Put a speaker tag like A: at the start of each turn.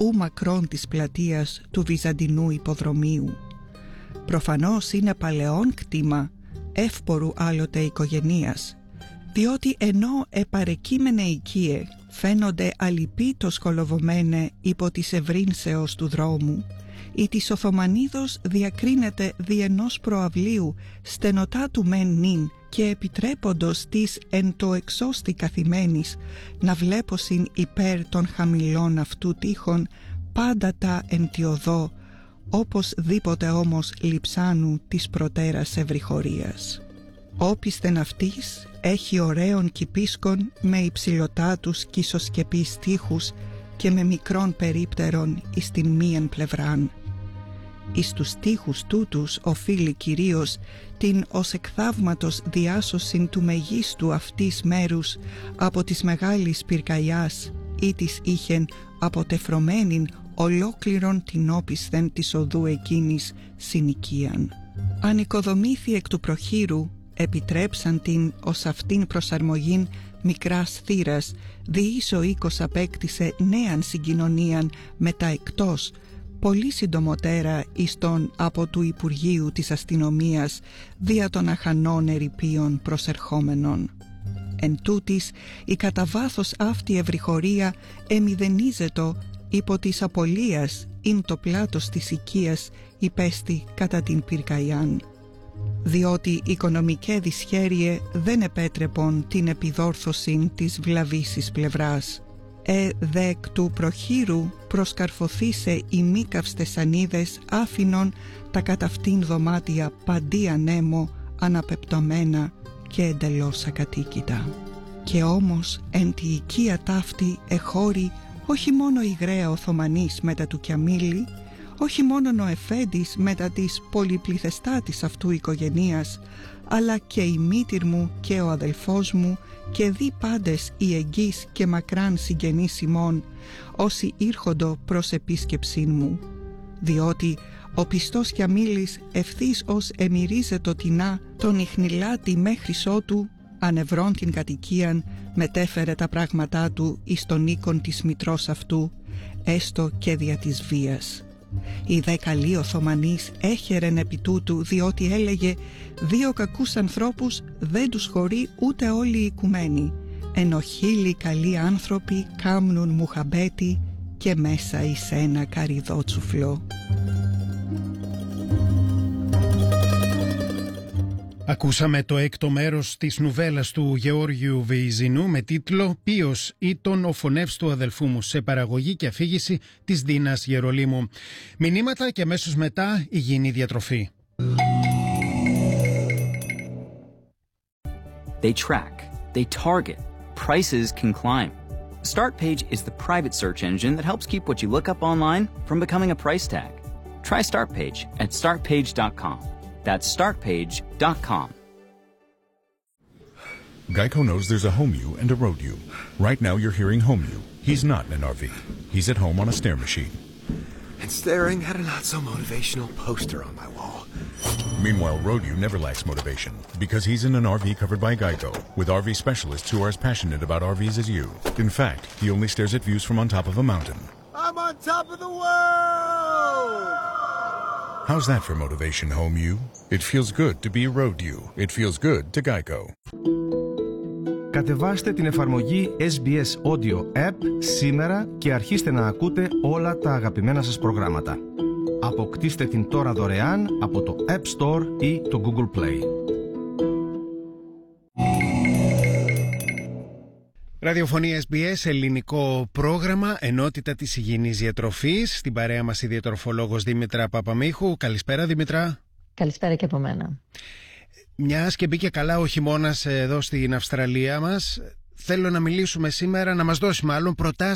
A: ου μακρόν της πλατείας του Βυζαντινού υποδρομίου. Προφανώς είναι παλαιόν κτήμα, εύπορου άλλοτε οικογενείας, διότι ενώ επαρεκείμενε οικίε φαίνονται αλυπήτως κολοβωμένε υπό της ευρύνσεως του δρόμου, η της Οθωμανίδος διακρίνεται δι' ενός προαυλίου στενοτά του μεν νυν και επιτρέποντος της εν το εξώστη καθημένης να βλέπωσιν υπέρ των χαμηλών αυτού τείχων πάντα τα εν τη οδό, όπως δίποτε όμως λειψάνου της προτέρας ευρυχωρίας. Όπισθεν αυτής έχει ωραίων κηπίσκων με υψηλοτάτους κι ισοσκεπείς τείχους και με μικρών περίπτερων εις την μίαν πλευράν. Εις τους τείχους τούτους οφείλει κυρίως την ως εκθαύματος διάσωσιν του μεγίστου αυτής μέρους από της μεγάλης πυρκαγιάς ή της είχεν αποτεφρωμένην ολόκληρον την όπισθεν της οδού εκείνης συνοικίαν. Ανοικοδομήθη εκ του προχείρου, επιτρέψαν την ως αυτήν προσαρμογήν μικράς θύρας, διείς ο οίκος απέκτησε νέαν συγκοινωνίαν με τα εκτός, πολύ συντομότερα εις τον από του Υπουργείου της Αστυνομίας δια των αχανών ερειπίων προσερχόμενων. Εν τούτης, η κατά βάθος αυτή ευρυχωρία εμηδενίζετο υπό της απολίας ειν το πλάτος της οικίας υπέστη κατά την πυρκαγιάν, διότι οικονομικέ δυσχέρειε δεν επέτρεπον την επιδόρθωση της βλαβήσης πλευράς. Δε εκ του προχείρου προσκαρφωθήσε οι μη καυστεσανίδες άφηνον τα κατ' αυτήν δωμάτια παντί ανέμο αναπεπτωμένα και εντελώς ακατοίκητα. Και όμως εν τη οικία ταύτη εχώρη όχι μόνο η γραία Οθωμανής μετά του Κιαμίλη, όχι μόνον ο Εφέντης μετά της πολυπληθεστάτης αυτού οικογενείας, αλλά και η μήτυρ μου και ο αδελφός μου και δι πάντες οι εγγύς και μακράν συγγενείς ημών, όσοι ήρχοντο προς επίσκεψήν μου. Διότι ο πιστός Κιαμίλης ευθύς ως εμυρίζετο τεινά τον ιχνηλάτη μέχρις ότου, ανευρών την κατοικίαν, μετέφερε τα πράγματά του εις τον οίκον της μητρός αυτού, έστω και δια της βίας. Η δε καλή Οθωμανής έχερεν επί τούτου, διότι έλεγε «Δύο κακούς ανθρώπους δεν τους χωρεί ούτε όλοι οι οικουμένοι, ενώ χίλιοι καλοί άνθρωποι κάμνουν μουχαμπέτη και μέσα εις ένα καρυδότσουφλο».
B: Ακούσαμε το έκτο μέρος της νουβέλας του Γεώργιου Βεϊζινού με τίτλο «Ποιος ήταν ο φωνεύς του αδελφού μου», σε παραγωγή και αφήγηση της Δίνας Γερολίμου. Μηνύματα και αμέσως μετά υγιεινή διατροφή.
C: They track, they target, prices can climb. Startpage is the private search engine that helps keep what you look up online from becoming a price tag. Try Startpage at startpage.com. That's startpage.com.
D: Geico knows there's a home you and a road you. Right now you're hearing home you. He's not in an RV. He's at home on a stair machine.
E: And staring at a not-so-motivational poster on my wall.
D: Meanwhile, road you never lacks motivation because he's in an RV covered by Geico with RV specialists who are as passionate about RVs as you. In fact, he only stares at views from on top of a mountain.
E: I'm on top of the world!
D: How's that for motivation, home you? It feels good to be road you. It feels good to Geico.
F: Κατεβάστε την εφαρμογή SBS Audio App σήμερα και αρχίστε να ακούτε όλα τα αγαπημένα σας προγράμματα. Αποκτήστε την τώρα δωρεάν από το App Store ή το Google Play.
B: Ραδιοφωνία SBS, ελληνικό πρόγραμμα, ενότητα της υγιεινής διατροφής. Στην παρέα μας η διατροφολόγος Δήμητρα Παπαμίχου. Καλησπέρα Δήμητρα.
G: Καλησπέρα και από μένα.
B: Μιας και μπήκε καλά ο χειμώνας εδώ στην Αυστραλία μας, θέλω να μιλήσουμε σήμερα, να μας δώσει μάλλον προτάσεις